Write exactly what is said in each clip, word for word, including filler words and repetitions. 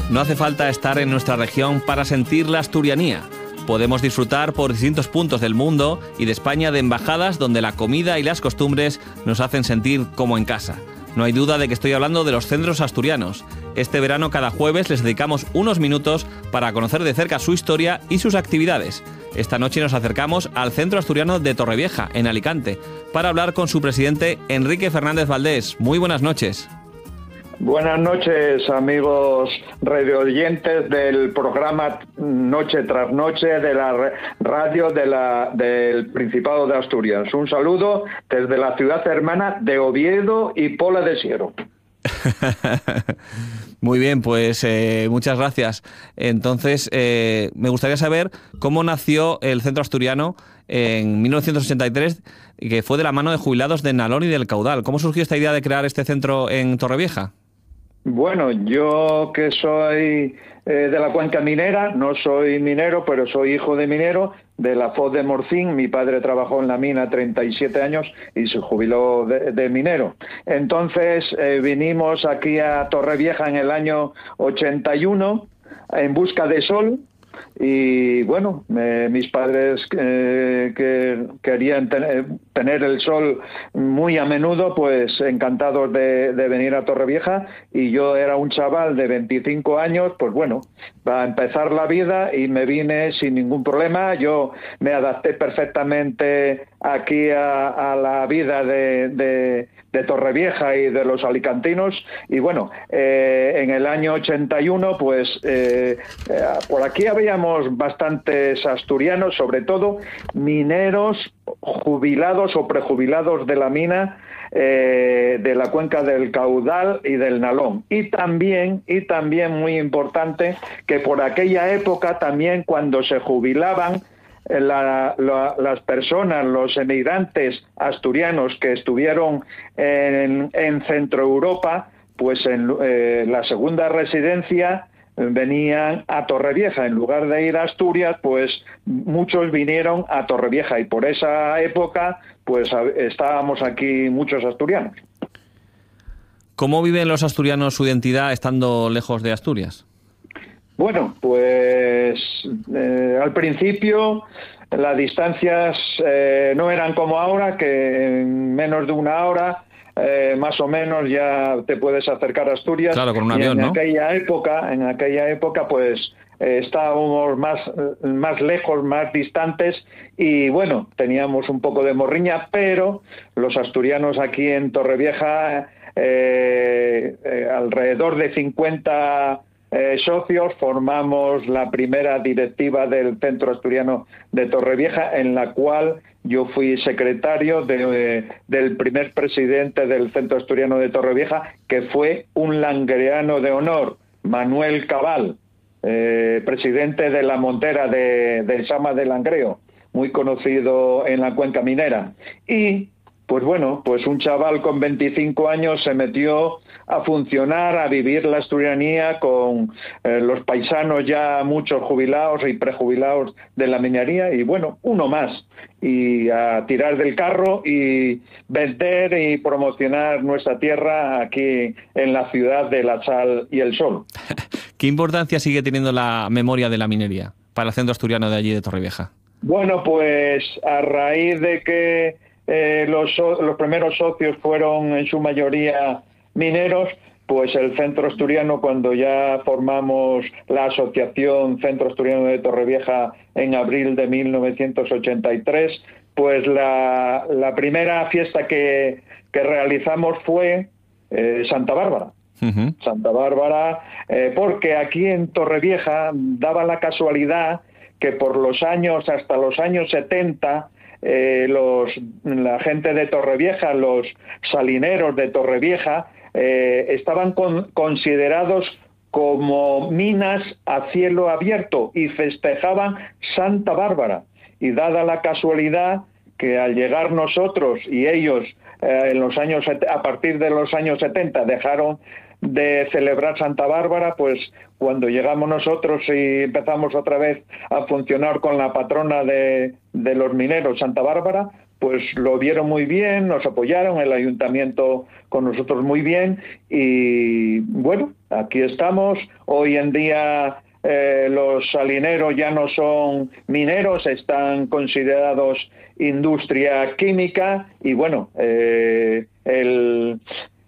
No hace falta estar en nuestra región para sentir la asturianía. Podemos disfrutar por distintos puntos del mundo y de España de embajadas donde la comida y las costumbres nos hacen sentir como en casa. No hay duda de que estoy hablando de los centros asturianos. Este verano cada jueves les dedicamos unos minutos para conocer de cerca su historia y sus actividades. Esta noche nos acercamos al Centro Asturiano de Torrevieja, en Alicante, para hablar con su presidente Enrique Fernández Valdés. Muy buenas noches. Buenas noches, amigos radioyentes del programa Noche tras Noche de la radio de la, del Principado de Asturias. Un saludo desde la ciudad hermana de Oviedo y Pola de Siero. Muy bien, pues eh, muchas gracias. Entonces, eh, me gustaría saber cómo nació el Centro Asturiano en mil novecientos ochenta y tres, que fue de la mano de jubilados de Nalón y del Caudal. ¿Cómo surgió esta idea de crear este centro en Torrevieja? Bueno, yo que soy eh, de la cuenca minera, no soy minero, pero soy hijo de minero, de la Foz de Morcín. Mi padre trabajó en la mina treinta y siete años y se jubiló de, de minero. Entonces eh, vinimos aquí a Torrevieja en el año ochenta y uno en busca de sol. Y bueno, eh, mis padres eh, que querían tener, tener el sol muy a menudo, pues encantados de, de venir a Torrevieja, y yo era un chaval de veinticinco años, pues bueno, va a empezar la vida y me vine sin ningún problema. Yo me adapté perfectamente aquí a, a la vida de, de, de Torrevieja y de los alicantinos, y bueno, eh, en el año ochenta y uno, pues eh, eh, por aquí habíamos bastantes asturianos, sobre todo mineros jubilados o prejubilados de la mina, eh, de la cuenca del Caudal y del Nalón. Y también, y también muy importante, que por aquella época también cuando se jubilaban La, la, las personas, los emigrantes asturianos que estuvieron en, en Centro Europa, pues en eh, la segunda residencia venían a Torrevieja. En lugar de ir a Asturias, pues muchos vinieron a Torrevieja, y por esa época pues estábamos aquí muchos asturianos. ¿Cómo viven los asturianos su identidad estando lejos de Asturias? Bueno, pues eh, al principio las distancias eh, no eran como ahora, que en menos de una hora eh, más o menos ya te puedes acercar a Asturias. Claro, con un avión, y en ¿no? aquella época, en aquella época, pues eh, estábamos más más lejos, más distantes, y bueno, teníamos un poco de morriña, pero los asturianos aquí en Torrevieja, eh, eh, alrededor de cincuenta Eh, socios, formamos la primera directiva del Centro Asturiano de Torrevieja, en la cual yo fui secretario de, eh, del primer presidente del Centro Asturiano de Torrevieja, que fue un langreano de honor, Manuel Cabal, eh, presidente de la Montera de, de Sama de Langreo, muy conocido en la cuenca minera. Y pues bueno, pues un chaval con veinticinco años se metió a funcionar, a vivir la asturianía con eh, los paisanos ya muchos jubilados y prejubilados de la minería, y bueno, uno más, y a tirar del carro y vender y promocionar nuestra tierra aquí en la ciudad de la sal y el sol. ¿Qué importancia sigue teniendo la memoria de la minería para el Centro Asturiano de allí de Torrevieja? Bueno, pues a raíz de que Eh, los, los primeros socios fueron en su mayoría mineros, pues el Centro Asturiano, cuando ya formamos la asociación Centro Asturiano de Torrevieja en abril de mil novecientos ochenta y tres, pues la, la primera fiesta que, que realizamos fue eh, Santa Bárbara. Uh-huh. Santa Bárbara, eh, porque aquí en Torrevieja daba la casualidad que por los años, hasta los años setenta, Eh, los, la gente de Torrevieja, los salineros de Torrevieja, eh, estaban con, considerados como minas a cielo abierto y festejaban Santa Bárbara. Y dada la casualidad que al llegar nosotros y ellos eh, en los años a partir de los años setenta dejaron de celebrar Santa Bárbara, pues cuando llegamos nosotros y empezamos otra vez a funcionar con la patrona de, de los mineros, Santa Bárbara, pues lo vieron muy bien, nos apoyaron, el ayuntamiento con nosotros muy bien, y bueno, aquí estamos. Hoy en día eh, los salineros ya no son mineros, están considerados industria química, y bueno, eh, el...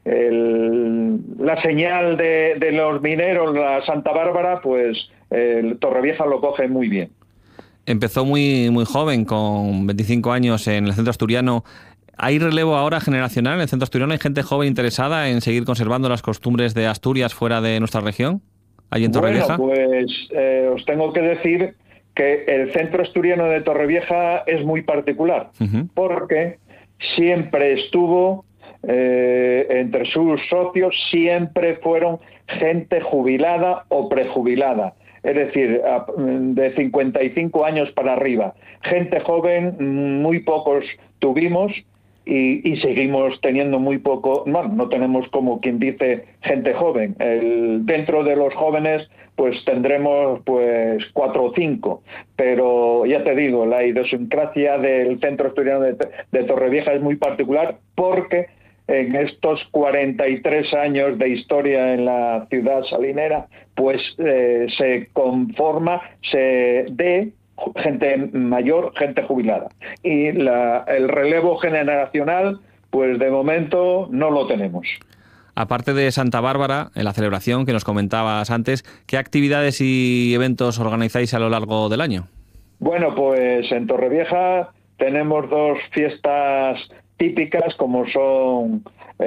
El, la señal de, de los mineros, la Santa Bárbara, pues el Torrevieja lo coge muy bien. Empezó muy, muy joven, con veinticinco años en el centro asturiano. ¿Hay relevo ahora generacional en el centro asturiano? ¿Hay gente joven interesada en seguir conservando las costumbres de Asturias fuera de nuestra región? ¿Allí en Torrevieja? Bueno, pues eh, os tengo que decir que el centro asturiano de Torrevieja es muy particular, uh-huh. porque siempre estuvo... Eh, entre sus socios siempre fueron gente jubilada o prejubilada, es decir, de cincuenta y cinco años para arriba. Gente joven, muy pocos tuvimos, y, y seguimos teniendo muy poco, bueno, no tenemos, como quien dice, gente joven. El, dentro de los jóvenes pues tendremos pues cuatro o cinco, pero ya te digo, la idiosincrasia del centro asturiano de, de Torrevieja es muy particular, porque en estos cuarenta y tres años de historia en la ciudad salinera, pues eh, se conforma se de gente mayor, gente jubilada. Y la, el relevo generacional, pues de momento no lo tenemos. Aparte de Santa Bárbara, en la celebración que nos comentabas antes, ¿qué actividades y eventos organizáis a lo largo del año? Bueno, pues en Torrevieja tenemos dos fiestas típicas, como son,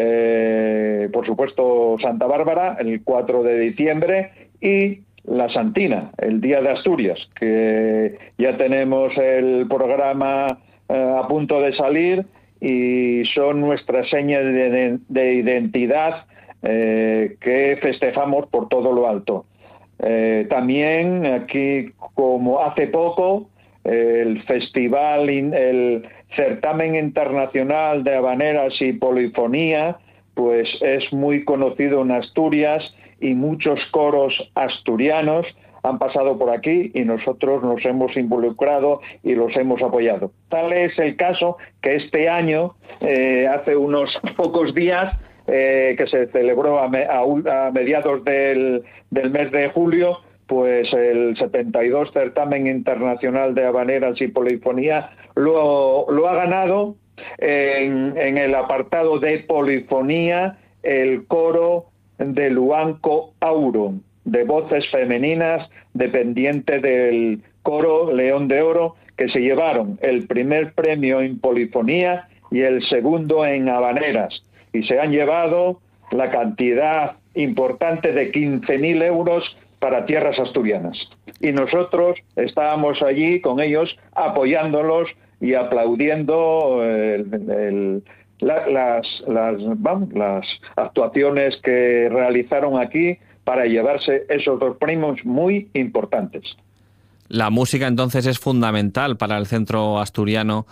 eh, por supuesto, Santa Bárbara, el cuatro de diciembre, y la Santina, el Día de Asturias, que ya tenemos el programa eh, a punto de salir, y son nuestras señas de, de identidad eh, que festejamos por todo lo alto. Eh, también aquí, como hace poco, el festival, el certamen internacional de habaneras y polifonía, pues es muy conocido en Asturias, y muchos coros asturianos han pasado por aquí y nosotros nos hemos involucrado y los hemos apoyado. Tal es el caso que este año, eh, hace unos pocos días, eh, que se celebró a, me, a, a mediados del, del mes de julio, pues el setenta y dos certamen internacional de habaneras y polifonía lo, lo ha ganado en, en el apartado de polifonía el coro de Luanco Auro, de voces femeninas, dependiente del coro León de Oro, que se llevaron el primer premio en polifonía y el segundo en habaneras, y se han llevado la cantidad importante de quince mil euros para tierras asturianas. Y nosotros estábamos allí con ellos apoyándolos y aplaudiendo el, el, la, las, las, vamos, las actuaciones que realizaron aquí para llevarse esos dos premios muy importantes. La música entonces es fundamental para el centro asturiano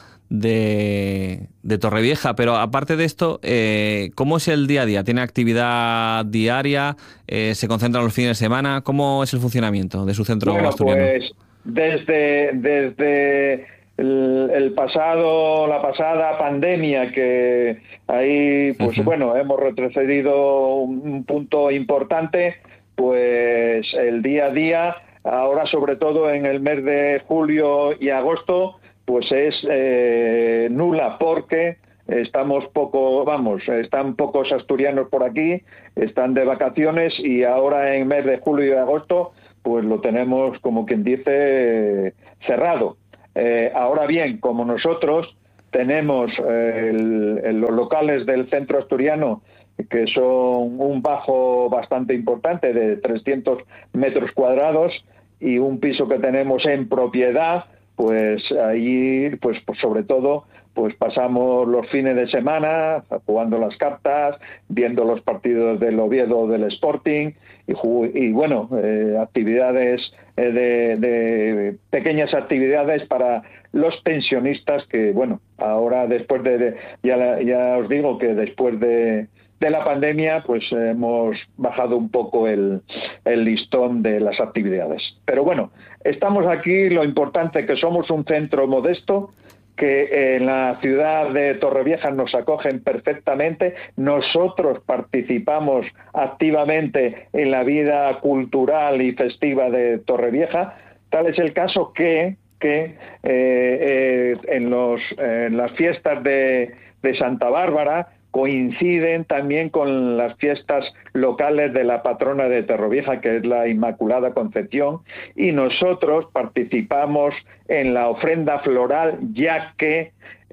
de, de Torrevieja, pero aparte de esto, eh, ¿cómo es el día a día? ¿Tiene actividad diaria? Eh, ¿Se concentra los fines de semana? ¿Cómo es el funcionamiento de su centro bueno, asturiano? Pues desde, desde el, el pasado, la pasada pandemia, que ahí, pues uh-huh. bueno, hemos retrocedido un punto importante, pues el día a día, ahora sobre todo en el mes de julio y agosto, pues es eh, nula, porque estamos poco, vamos, están pocos asturianos por aquí, están de vacaciones, y ahora en el mes de julio y agosto pues lo tenemos, como quien dice, cerrado. Eh, ahora bien, como nosotros tenemos eh, el, el, los locales del centro asturiano, que son un bajo bastante importante de trescientos metros cuadrados, y un piso que tenemos en propiedad, pues ahí, pues, pues sobre todo, pues pasamos los fines de semana jugando las cartas, viendo los partidos del Oviedo, del Sporting, y, y bueno, eh, actividades eh, de, de pequeñas actividades para los pensionistas, que bueno, ahora después de, de ya, ya os digo que después de de la pandemia, pues hemos bajado un poco el, el listón de las actividades. Pero bueno, estamos aquí, lo importante es que somos un centro modesto, que en la ciudad de Torrevieja nos acogen perfectamente. Nosotros participamos activamente en la vida cultural y festiva de Torrevieja. Tal es el caso que, que eh, eh, en, los, en las fiestas de, de Santa Bárbara coinciden también con las fiestas locales de la patrona de Torrevieja, que es la Inmaculada Concepción, y nosotros participamos en la ofrenda floral, ya que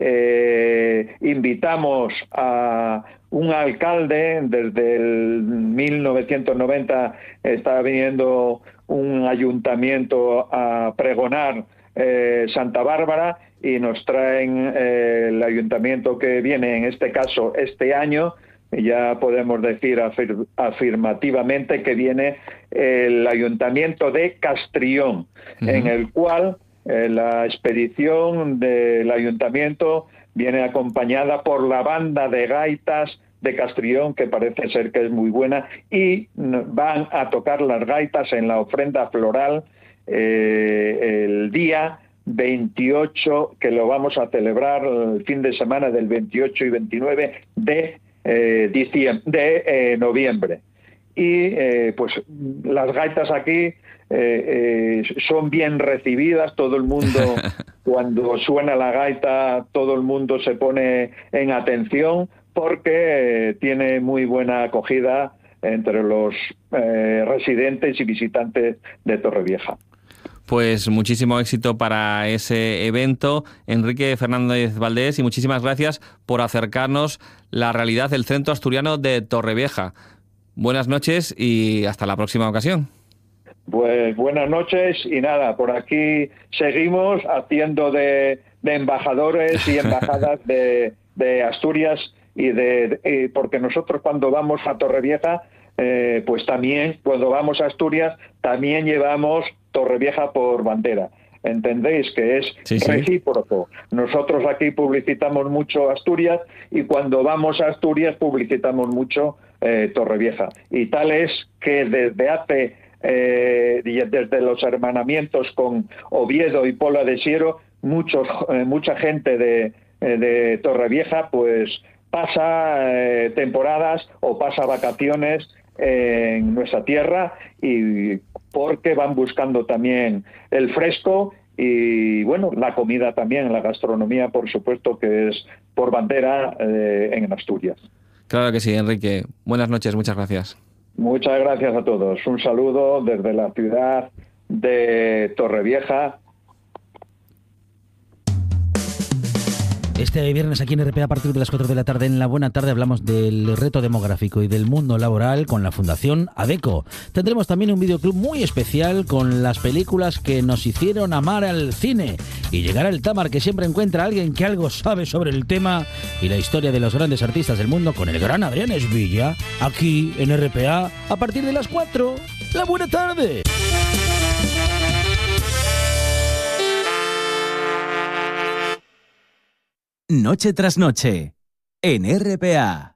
eh, invitamos a un alcalde. Desde el mil novecientos noventa está viniendo un ayuntamiento a pregonar eh, Santa Bárbara, y nos traen eh, el ayuntamiento que viene, en este caso este año, ya podemos decir afir afirmativamente que viene el ayuntamiento de Castrillón, uh-huh. en el cual eh, la expedición del ayuntamiento viene acompañada por la banda de gaitas de Castrillón, que parece ser que es muy buena, y van a tocar las gaitas en la ofrenda floral eh, el día veintiocho, que lo vamos a celebrar el fin de semana del veintiocho y veintinueve de, eh, diciembre, de eh, noviembre. Y eh, pues las gaitas aquí eh, eh, son bien recibidas. Todo el mundo, cuando suena la gaita, todo el mundo se pone en atención, porque eh, tiene muy buena acogida entre los eh, residentes y visitantes de Torrevieja. Pues muchísimo éxito para ese evento, Enrique Fernández Valdés, y muchísimas gracias por acercarnos la realidad del centro asturiano de Torrevieja. Buenas noches y hasta la próxima ocasión. Pues buenas noches, y nada, por aquí seguimos haciendo de, de embajadores y embajadas de, de Asturias, y de, de porque nosotros cuando vamos a Torrevieja, eh, pues también cuando vamos a Asturias también llevamos Torrevieja por bandera. ¿Entendéis? Que es sí, sí. recíproco. Nosotros aquí publicitamos mucho Asturias, y cuando vamos a Asturias publicitamos mucho eh, Torrevieja. Y tal es que desde hace, eh, desde los hermanamientos con Oviedo y Pola de Siero, muchos, eh, mucha gente de, de Torrevieja pues pasa eh, temporadas o pasa vacaciones en nuestra tierra, y porque van buscando también el fresco y, bueno, la comida también, la gastronomía, por supuesto, que es por bandera eh, en Asturias. Claro que sí, Enrique. Buenas noches, muchas gracias. Muchas gracias a todos. Un saludo desde la ciudad de Torrevieja. Este viernes aquí en R P A, a partir de las cuatro de la tarde, en La Buena Tarde, hablamos del reto demográfico y del mundo laboral con la Fundación ADECO. Tendremos también un videoclub muy especial con las películas que nos hicieron amar al cine. Y llegará el Tamar, que siempre encuentra a alguien que algo sabe sobre el tema y la historia de los grandes artistas del mundo, con el gran Adrián Esvilla, aquí en R P A, a partir de las cuatro. La Buena Tarde. Noche tras noche, en R P A.